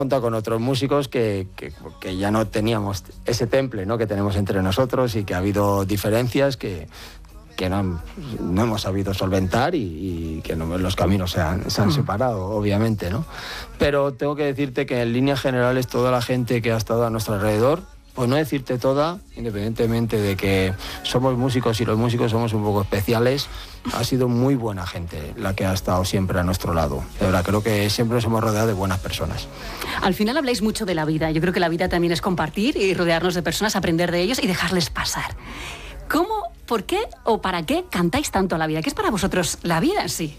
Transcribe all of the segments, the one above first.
contado con otros músicos que ya no teníamos ese temple, ¿no?, que tenemos entre nosotros, y que ha habido diferencias que no hemos sabido solventar y que los caminos se han separado, obviamente, ¿no? Pero tengo que decirte que en líneas generales toda la gente que ha estado a nuestro alrededor, pues no decirte toda, independientemente de que somos músicos y los músicos somos un poco especiales, ha sido muy buena gente la que ha estado siempre a nuestro lado. De verdad, creo que siempre nos hemos rodeado de buenas personas. Al final habláis mucho de la vida. Yo creo que la vida también es compartir y rodearnos de personas, aprender de ellos y dejarles pasar. ¿Cómo, por qué o para qué cantáis tanto a la vida? ¿Qué es para vosotros la vida en sí?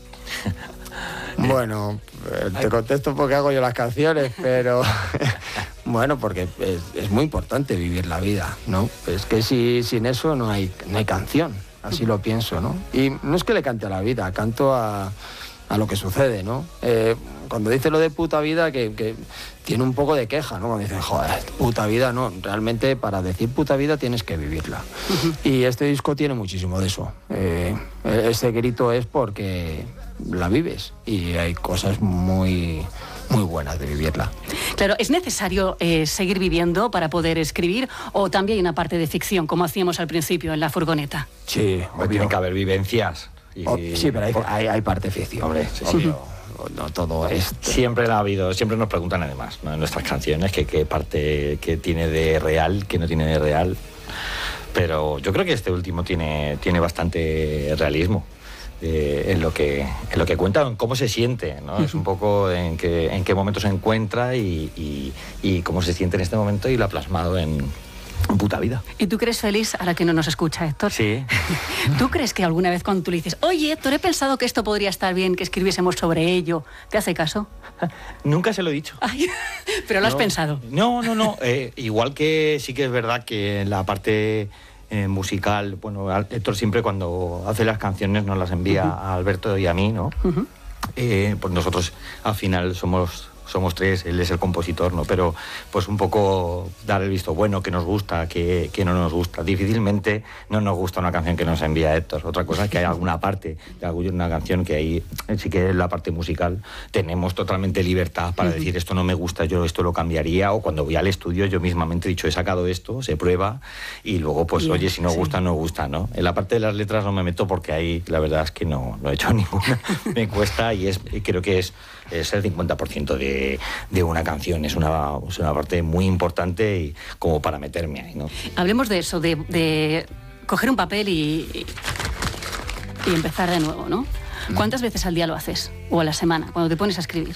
Bueno, te contesto porque hago yo las canciones, pero bueno, porque es muy importante vivir la vida, ¿no? Es que sin eso no hay canción, así lo pienso, ¿no? Y no es que le cante a la vida, canto a lo que sucede, ¿no? Cuando dice lo de puta vida, que tiene un poco de queja, ¿no? Cuando dicen, joder, puta vida, no, realmente para decir puta vida tienes que vivirla. Y este disco tiene muchísimo de eso. Ese grito es porque la vives y hay cosas muy buenas de vivirla. Claro, ¿es necesario seguir viviendo para poder escribir o también hay una parte de ficción, como hacíamos al principio en La Furgoneta? Sí, obvio. Tiene que haber vivencias. Sí, pero hay parte ficción. Hombre, sí, obvio. No todo es... Siempre ha habido, siempre nos preguntan además, ¿no?, en nuestras canciones qué parte que tiene de real, qué no tiene de real. Pero yo creo que este último tiene bastante realismo. En lo que cuenta, en cómo se siente, ¿no? Es un poco en qué momento se encuentra y cómo se siente en este momento, y lo ha plasmado en puta vida. ¿Y tú crees feliz ahora que no nos escucha, Héctor? Sí. ¿Tú crees que alguna vez cuando tú le dices, oye, Héctor, he pensado que esto podría estar bien, que escribiésemos sobre ello, te hace caso? Nunca se lo he dicho. Ay, pero lo has pensado. No. Igual que sí que es verdad que en la parte musical, bueno, Héctor siempre cuando hace las canciones nos las envía a Alberto y a mí, ¿no? Pues nosotros al final somos tres, él es el compositor, ¿no? Pero pues un poco dar el visto bueno, que nos gusta, que no nos gusta. Difícilmente no nos gusta una canción que nos envía Héctor. Otra cosa es que hay alguna parte de alguna canción que ahí sí que en la parte musical tenemos totalmente libertad para decir esto no me gusta, yo esto lo cambiaría, o cuando voy al estudio yo mismamente he dicho he sacado esto, se prueba y luego pues oye, si no gusta, no gusta, ¿no? En la parte de las letras no me meto porque ahí la verdad es que no he hecho ninguna, me cuesta, y creo que es el 50% de una canción, es una parte muy importante y como para meterme ahí, ¿no? Hablemos de eso, de coger un papel y empezar de nuevo, ¿no? ¿Cuántas veces al día lo haces? ¿O a la semana, cuando te pones a escribir?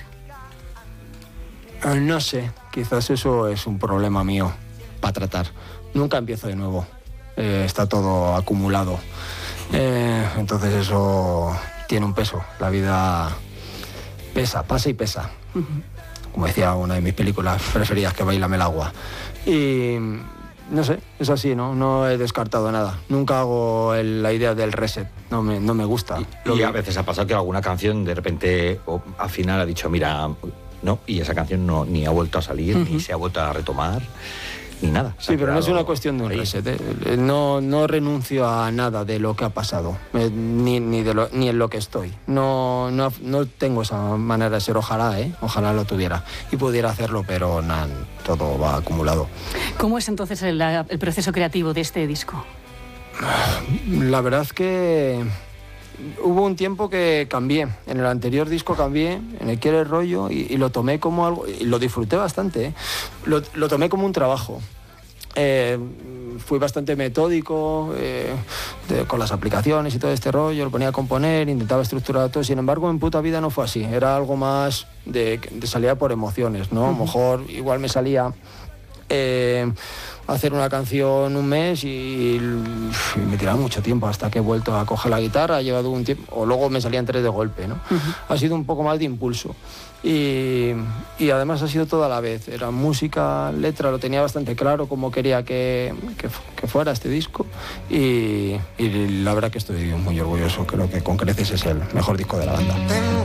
No sé, quizás eso es un problema mío para tratar. Nunca empiezo de nuevo, está todo acumulado. Entonces eso tiene un peso, la vida pasa y pesa. Como decía una de mis películas preferidas, que Báilame el agua. Y no sé, es así, no he descartado nada. Nunca hago la idea del reset, no me gusta. Y a veces ha pasado que alguna canción de repente al final ha dicho mira, no, y esa canción ni ha vuelto a salir, ni se ha vuelto a retomar, ni nada. Sí, pero no es una cuestión de un reset, no renuncio a nada de lo que ha pasado, ni en lo que estoy. No tengo esa manera de ser, ojalá lo tuviera y pudiera hacerlo, pero nada, todo va acumulado. ¿Cómo es entonces el proceso creativo de este disco? La verdad es que hubo un tiempo que cambié. En el anterior disco cambié, en el Quiere Rollo, y lo tomé como algo, y lo disfruté bastante, lo tomé como un trabajo. Fui bastante metódico con las aplicaciones y todo este rollo, lo ponía a componer, intentaba estructurar todo. Sin embargo, en Puta Vida no fue así, era algo más de salida por emociones, ¿no? A lo mejor igual me salía hacer una canción un mes y me tiraba mucho tiempo hasta que he vuelto a coger la guitarra, ha llevado un tiempo, o luego me salían 3 de golpe, ¿no? Ha sido un poco más de impulso y además ha sido toda la vez, era música, letra, lo tenía bastante claro cómo quería que fuera este disco y la verdad que estoy muy orgulloso, creo que con creces es el mejor disco de la banda.